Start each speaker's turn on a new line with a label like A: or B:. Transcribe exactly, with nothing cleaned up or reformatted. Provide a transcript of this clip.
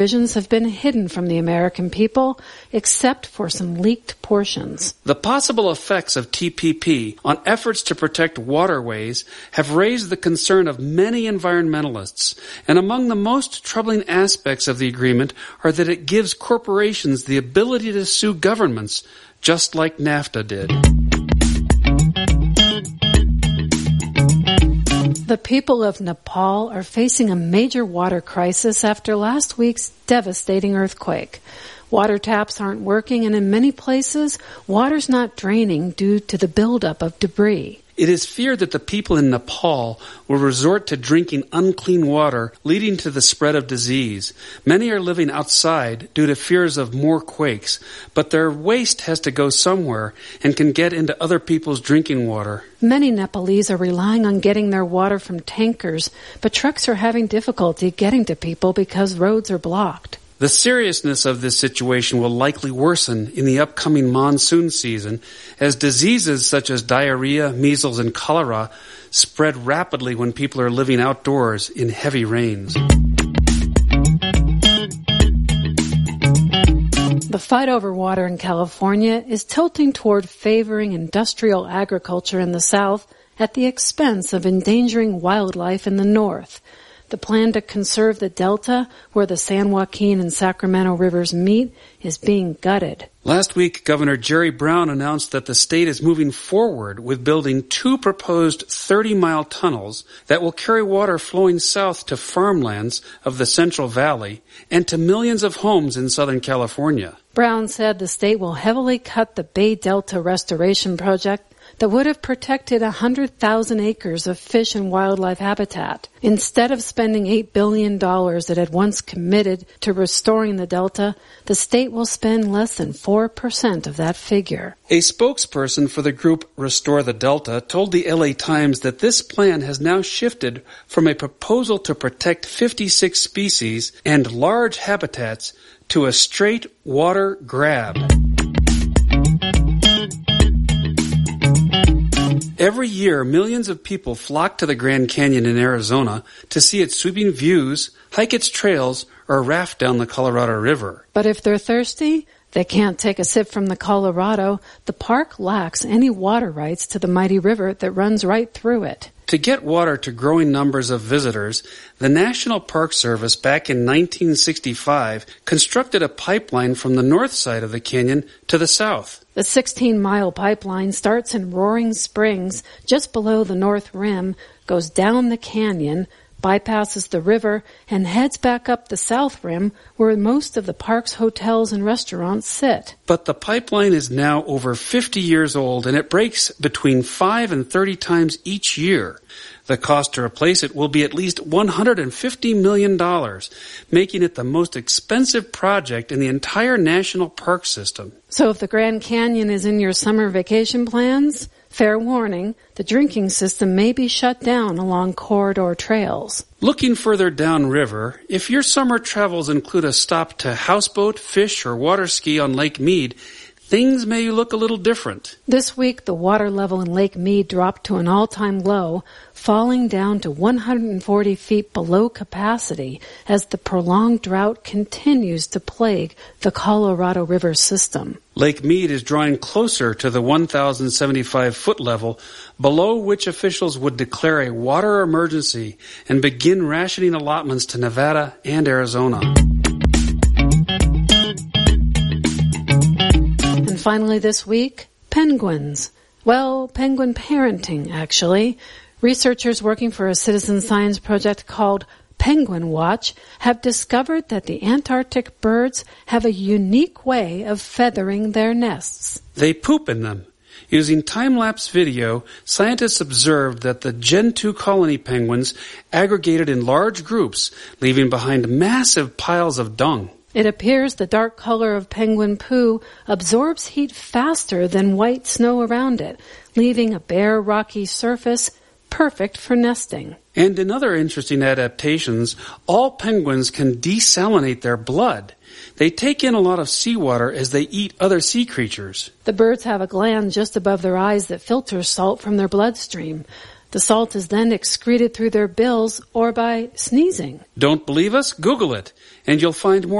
A: provisions have been hidden from the American people, except for some leaked portions.
B: The possible effects of T P P on efforts to protect waterways have raised the concern of many environmentalists, and among the most troubling aspects of the agreement are that it gives corporations the ability to sue governments, just like NAFTA did.
A: The people of Nepal are facing a major water crisis after last week's devastating earthquake. Water taps aren't working, and in many places, water's not draining due to the buildup of debris.
B: It is feared that the people in Nepal will resort to drinking unclean water, leading to the spread of disease. Many are living outside due to fears of more quakes, but their waste has to go somewhere and can get into other people's drinking water.
A: Many Nepalese are relying on getting their water from tankers, but trucks are having difficulty getting to people because roads are blocked.
B: The seriousness of this situation will likely worsen in the upcoming monsoon season as diseases such as diarrhea, measles, and cholera spread rapidly when people are living outdoors in heavy rains.
A: The fight over water in California is tilting toward favoring industrial agriculture in the South at the expense of endangering wildlife in the North. The plan to conserve the Delta, where the San Joaquin and Sacramento rivers meet, is being gutted.
B: Last week, Governor Jerry Brown announced that the state is moving forward with building two proposed thirty-mile tunnels that will carry water flowing south to farmlands of the Central Valley and to millions of homes in Southern California.
A: Brown said the state will heavily cut the Bay Delta Restoration Project that would have protected one hundred thousand acres of fish and wildlife habitat. Instead of spending eight billion dollars it had once committed to restoring the Delta, the state will spend less than four percent of that figure.
B: A spokesperson for the group Restore the Delta told the L A Times that this plan has now shifted from a proposal to protect fifty-six species and large habitats to a straight water grab. Every year, millions of people flock to the Grand Canyon in Arizona to see its sweeping views, hike its trails, or raft down the Colorado River.
A: But if they're thirsty, they can't take a sip from the Colorado. The park lacks any water rights to the mighty river that runs right through it.
B: To get water to growing numbers of visitors, the National Park Service back in nineteen sixty-five constructed a pipeline from the north side of the canyon to the south.
A: The sixteen-mile pipeline starts in Roaring Springs, just below the north rim, goes down the canyon, bypasses the river, and heads back up the south rim where most of the park's hotels and restaurants sit.
B: But the pipeline is now over fifty years old, and it breaks between five and thirty times each year. The cost to replace it will be at least one hundred fifty million dollars, making it the most expensive project in the entire national park system.
A: So if the Grand Canyon is in your summer vacation plans, fair warning, the drinking system may be shut down along corridor trails.
B: Looking further downriver, if your summer travels include a stop to houseboat, fish, or water ski on Lake Mead, things may look a little different.
A: This week, the water level in Lake Mead dropped to an all-time low, falling down to one hundred forty feet below capacity as the prolonged drought continues to plague the Colorado River system.
B: Lake Mead is drawing closer to the one thousand seventy-five foot level, below which officials would declare a water emergency and begin rationing allotments to Nevada and Arizona.
A: And finally this week, penguins. Well, penguin parenting, actually. Researchers working for a citizen science project called Penguin Watch have discovered that the Antarctic birds have a unique way of feathering their nests.
B: They poop in them. Using time-lapse video, scientists observed that the Gentoo colony penguins aggregated in large groups, leaving behind massive piles of dung.
A: It appears the dark color of penguin poo absorbs heat faster than white snow around it, leaving a bare, rocky surface perfect for nesting.
B: And in other interesting adaptations, all penguins can desalinate their blood. They take in a lot of seawater as they eat other sea creatures.
A: The birds have a gland just above their eyes that filters salt from their bloodstream. The salt is then excreted through their bills or by sneezing.
B: Don't believe us? Google it, and you'll find more